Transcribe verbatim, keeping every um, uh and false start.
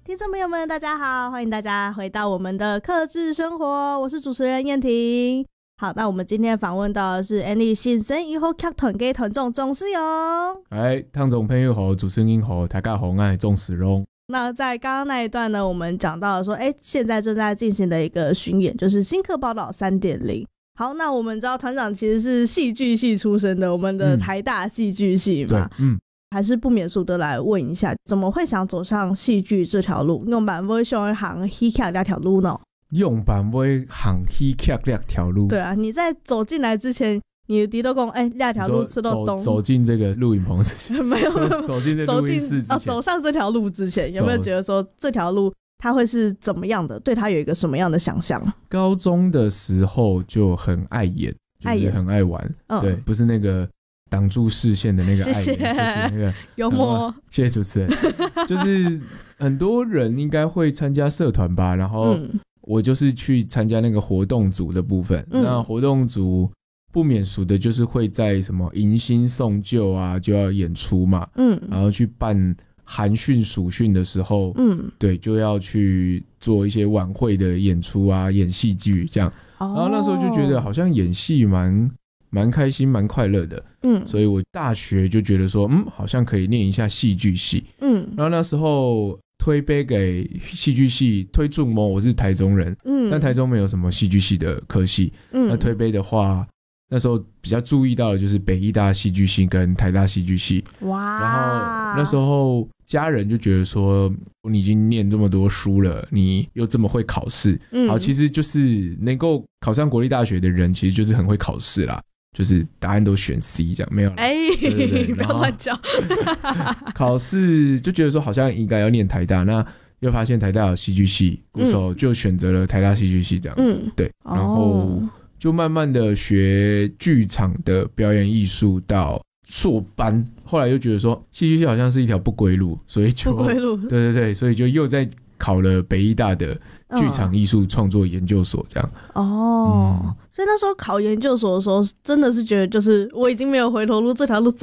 听众朋友们大家好，欢迎大家回到我们的客制生活，我是主持人燕婷。好，那我们今天访问到的是 Andy 新生以后剧团嘅团长钟思荣。 哎，听众朋友好，主持人好，大家好，我是钟思荣。 那在刚刚那一段呢，我们讲到了说，哎，现在正在进行的一个巡演，就是新课报道 三点零。好，那我们知道团长其实是戏剧系出身的，我们的台大戏剧系嘛， 嗯， 还是不免俗的来问一下，怎么会想走上戏剧这条路？用版会想行戏剧那条路呢？ 用版会行戏剧那条路？对啊，你在走进来之前，你弟都讲，哎、欸，那条路吃到东。 走进这个录影棚之前， 没有走进这录音室之前、哦， 走上这条路之前，有没有觉得说这条路它会是怎么样的？对它有一个什么样的想象？ 高中的时候就很爱演。就是很爱玩，嗯、对，不是那个挡住视线的那个爱演，谢谢就是那个幽默、嗯。 谢谢主持人。就是很多人应该会参加社团吧，然后我就是去参加那个活动组的部分。嗯、那活动组不免俗的就是会在什么迎新送旧啊，就要演出嘛，嗯，然后去办寒训暑训的时候，嗯，对，就要去做一些晚会的演出啊，演戏剧这样。然后那时候就觉得好像演戏蛮蛮开心蛮快乐的，嗯，所以我大学就觉得说嗯好像可以念一下戏剧系，嗯，然后那时候推杯给戏剧系推注模，我是台中人，嗯，但台中没有什么戏剧系的科系，嗯，那推杯的话那时候比较注意到的就是北艺大戏剧系跟台大戏剧系，哇，然后那时候家人就觉得说你已经念这么多书了，你又这么会考试，嗯，好，其实就是能够考上国立大学的人其实就是很会考试啦，就是答案都选 C 这样，没有啦，哎、欸，对对对，不要乱讲。考试就觉得说好像应该要念台大，那又发现台大有戏剧系，鼓手就选择了台大戏剧系这样子，嗯、对，然后就慢慢的学剧场的表演艺术到硕班，后来又觉得说戏剧系好像是一条不归路，所以就不归路，对对对，所以就又在考了北艺大的剧场艺术创作研究所这样。哦、嗯， 所以那时候考研究所的时候，真的是觉得就是我已经没有回头路，这条路走